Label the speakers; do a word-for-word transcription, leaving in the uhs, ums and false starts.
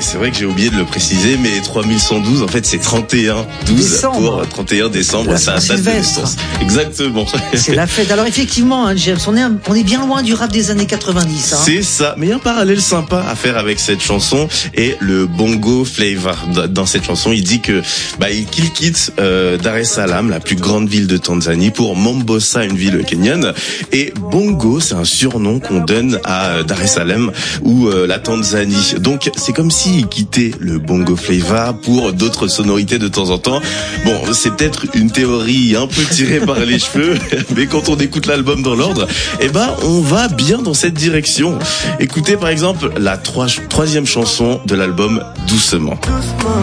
Speaker 1: c'est vrai que j'ai oublié de le préciser, mais trois mille cent douze, en fait, c'est trente et un douze
Speaker 2: décembre.
Speaker 1: pour trente et un décembre, c'est la date de naissance. Exactement.
Speaker 2: C'est la fête. Alors effectivement, hein, James, on est, on est bien loin du rap des années quatre-vingt-dix. Hein.
Speaker 1: C'est ça. Mais il y a un parallèle sympa à faire avec cette chanson et le bongo flavor. Dans cette chanson, il dit que bah qu'il quitte euh, Dar es Salaam, la plus grande ville de Tanzanie, pour Mombasa, une ville kenyane. Et bongo, c'est un surnom qu'on donne à Dar es Salaam ou euh, la Tanzanie. Donc c'est comme s'il quittait le bongo flavor pour d'autres sonorités de temps en temps. Bon, c'est peut-être une théorie un peu tirée par les cheveux, mais quand on écoute l'album dans l'ordre, eh ben on va bien dans cette direction. Écoutez par exemple la trois, troisième chanson de l'album, Doucement.